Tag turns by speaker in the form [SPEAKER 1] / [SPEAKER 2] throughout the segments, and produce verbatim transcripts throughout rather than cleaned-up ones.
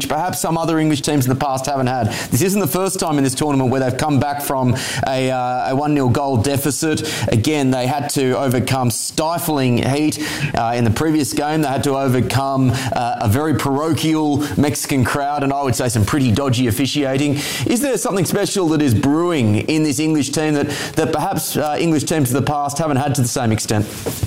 [SPEAKER 1] which perhaps some other English teams in the past haven't had. This isn't the first time in this tournament where they've come back from a, uh, a one nil goal deficit. Again, they had to overcome stifling heat uh, in the previous game. They had to overcome uh, a very parochial Mexican crowd, and I would say some pretty dodgy officiating. Is there something special that is brewing in this English team that, that perhaps uh, English teams of the past haven't had to the same extent?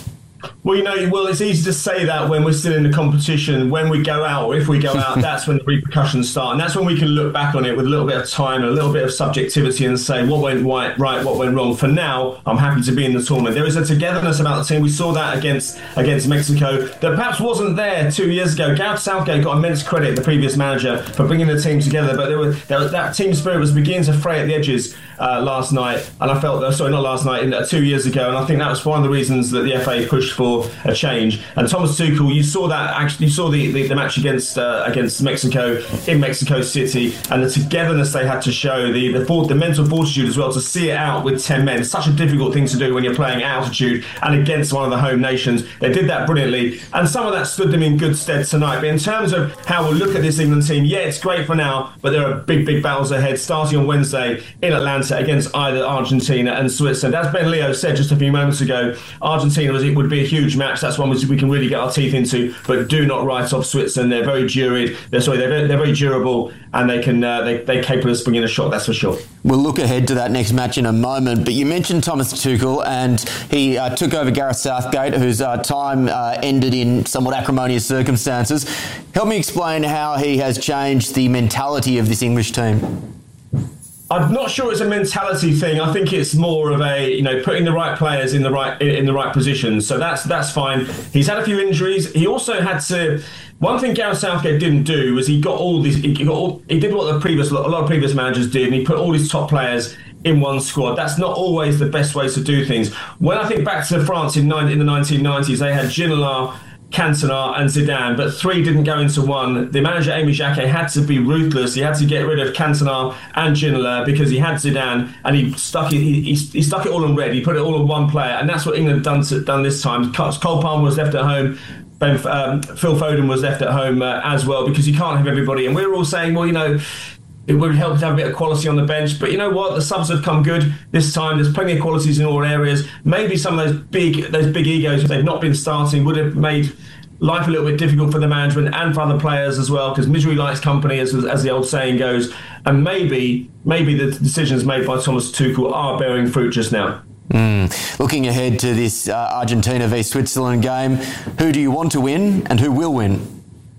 [SPEAKER 2] Well, you know, well, it's easy to say that when we're still in the competition. When we go out, or if we go out, that's when the repercussions start. And that's when we can look back on it with a little bit of time, a little bit of subjectivity, and say what went right, right, what went wrong. For now, I'm happy to be in the tournament. There is a togetherness about the team. We saw that against against Mexico that perhaps wasn't there two years ago. Gareth Southgate got immense credit, the previous manager, for bringing the team together. But there were, there, that team spirit was beginning to fray at the edges uh, last night. And I felt, uh, sorry, not last night, in, uh, two years ago. And I think that was one of the reasons that the F A pushed for a change. And Thomas Tuchel, you saw that actually, you saw the, the, the match against uh, against Mexico in Mexico City, and the togetherness they had to show, the the, for, the mental fortitude as well to see it out with ten men. It's such a difficult thing to do when you're playing at altitude and against one of the home nations. They did that brilliantly, and some of that stood them in good stead tonight. But in terms of how we'll look at this England team, yeah, it's great for now, but there are big, big battles ahead, starting on Wednesday in Atlanta against either Argentina and Switzerland. As Ben Leo said just a few moments ago, Argentina was, it would be a huge match. That's one which we can really get our teeth into, but do not write off Switzerland. They're very durable. They're sorry, they're very, they're very durable, and they can uh, they they're capable of springing a shot. That's for sure.
[SPEAKER 1] We'll look ahead to that next match in a moment, but you mentioned Thomas Tuchel, and he uh, took over Gareth Southgate, whose uh, time uh, ended in somewhat acrimonious circumstances. Help me explain how he has changed the mentality of this English team.
[SPEAKER 2] I'm not sure it's a mentality thing. I think it's more of a, you know, putting the right players in the right in the right positions. So that's that's fine. He's had a few injuries. He also had to. One thing Gareth Southgate didn't do was he got all these. He got all, he did what the previous a lot of previous managers did, and he put all his top players in one squad. That's not always the best way to do things. When I think back to France in nine, in the nineteen nineties, they had Ginola, Cantona and Zidane, but three didn't go into one. The manager, Aimé Jacquet, had to be ruthless. He had to get rid of Cantona and Ginola because he had Zidane, and he stuck it. He, he, he stuck it all in red. He put it all on one player, and that's what England done to, done this time. Cole Palmer was left at home. Ben, um, Phil Foden was left at home uh, as well, because you can't have everybody. And we were all saying, well, you know, it would help to have a bit of quality on the bench. But you know what? The subs have come good this time. There's plenty of qualities in all areas. Maybe some of those big those big egos, if they've not been starting, would have made life a little bit difficult for the management and for other players as well, because misery likes company, as, as the old saying goes. And maybe maybe the decisions made by Thomas Tuchel are bearing fruit just now.
[SPEAKER 1] Mm. Looking ahead to this uh, Argentina v Switzerland game, who do you want to win and who will win?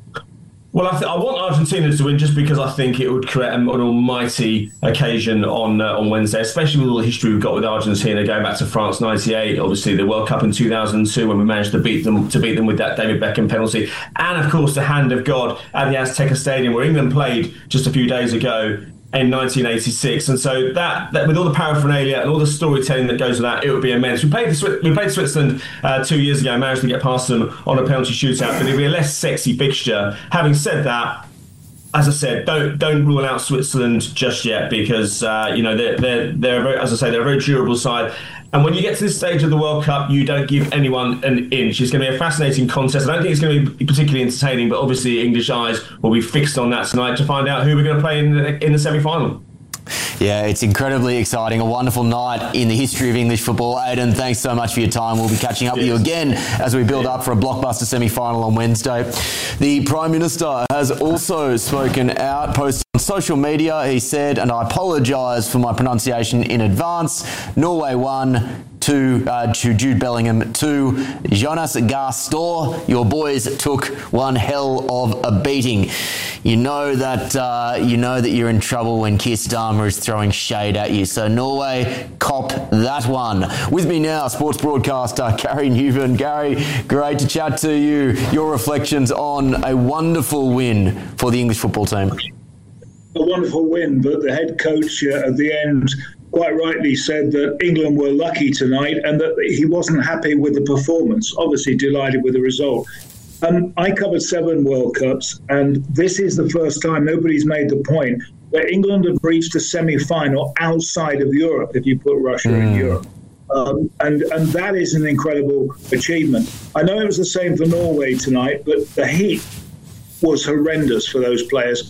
[SPEAKER 2] Well, I, th- I want Argentina to win just because I think it would create an almighty occasion on uh, on Wednesday, especially with all the history we've got with Argentina going back to France ninety-eight, obviously the World Cup in two thousand two when we managed to beat them to beat them with that David Beckham penalty, and of course the hand of God at the Azteca Stadium where England played just a few days ago in nineteen eighty-six. And so that, that with all the paraphernalia and all the storytelling that goes with that, it would be immense. We played the, we played Switzerland uh, two years ago and managed to get past them on a penalty shootout, but it'd be a less sexy fixture. Having said that, as I said, don't don't rule out Switzerland just yet, because uh, you know they're they're they're a very, as I say, they're a very durable side. And when you get to this stage of the World Cup, you don't give anyone an inch. It's going to be a fascinating contest. I don't think it's going to be particularly entertaining, but obviously English eyes will be fixed on that tonight to find out who we're going to play in the, in the semi-final.
[SPEAKER 1] Yeah, it's incredibly exciting. A wonderful night in the history of English football. Aidan, thanks so much for your time. We'll be catching up yes. with you again as we build up for a blockbuster semi-final on Wednesday. The Prime Minister has also spoken out, posted on social media. He said, and I apologise for my pronunciation in advance, Norway won. To, uh, to Jude Bellingham, to Jonas Gahr Store. Your boys took one hell of a beating. You know that uh, you know that you're in trouble when Keir Starmer is throwing shade at you. So Norway, cop that one. With me now, sports broadcaster Gary Newman. Gary, great to chat to you. Your reflections on a wonderful win for the English football team.
[SPEAKER 3] A wonderful win, but the head coach uh, at the end quite rightly said that England were lucky tonight and that he wasn't happy with the performance. Obviously delighted with the result. Um, I covered seven World Cups, and this is the first time, nobody's made the point, that England have reached a semi-final outside of Europe, if you put Russia mm. in Europe. Um, and, and that is an incredible achievement. I know it was the same for Norway tonight, but the heat was horrendous for those players.